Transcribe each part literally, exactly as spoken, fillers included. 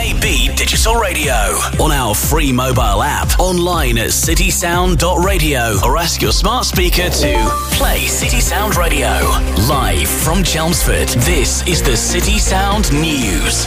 A B Digital Radio on our free mobile app, online at city sound dot radio, or ask your smart speaker to play City Sound Radio. Live from Chelmsford, this is the City Sound News.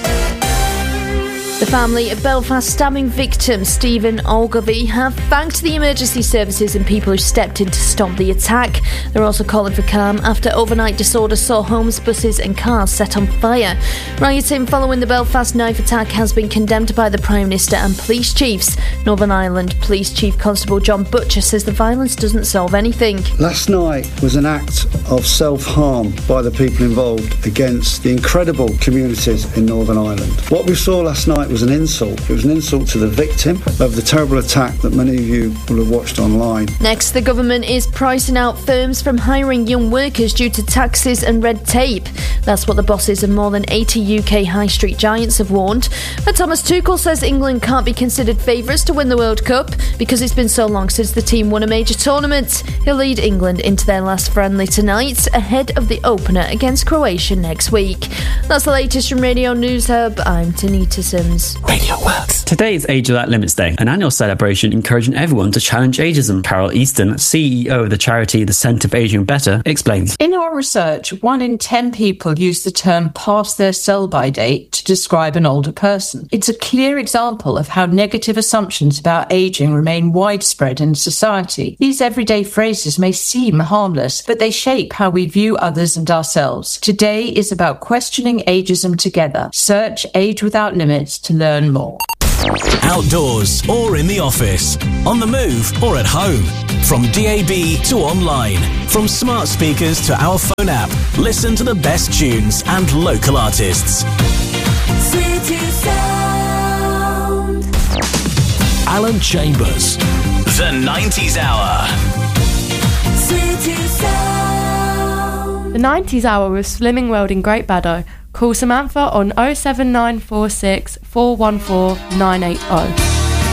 The family of Belfast stabbing victim Stephen Ogilvie have thanked the emergency services and people who stepped in to stop the attack. They're also calling for calm after overnight disorder saw homes, buses and cars set on fire. Rioting following the Belfast knife attack has been condemned by the Prime Minister and police chiefs. Northern Ireland Police Chief Constable John Butcher says the violence doesn't solve anything. Last night was an act of self-harm by the people involved against the incredible communities in Northern Ireland. What we saw last night was an insult. It was an insult to the victim of the terrible attack that many of you will have watched online. Next, the government is pricing out firms from hiring young workers due to taxes and red tape. That's what the bosses of more than eighty U K high street giants have warned. But Thomas Tuchel says England can't be considered favourites to win the World Cup because it's been so long since the team won a major tournament. He'll lead England into their last friendly tonight, ahead of the opener against Croatia next week. That's the latest from Radio News Hub. I'm Tanita Sims. Radio Works. Today is Age Without Limits Day, an annual celebration encouraging everyone to challenge ageism. Carol Easton, C E O of the charity The Centre for Aging Better, explains. In our research, one in ten people use the term past their sell-by date to describe an older person. It's a clear example of how negative assumptions about ageing remain widespread in society. These everyday phrases may seem harmless, but they shape how we view others and ourselves. Today is about questioning ageism together. Search Age Without Limits to learn more. Outdoors or in the office, on the move or at home, from D A B to online, from smart speakers to our phone app, listen to the best tunes and local artists. City Sound. Alan Chambers, The nineties Hour. City Sound. The nineties Hour with Slimming World in Great Baddow. Call Samantha on oh seven nine four six, four one four, nine eight oh.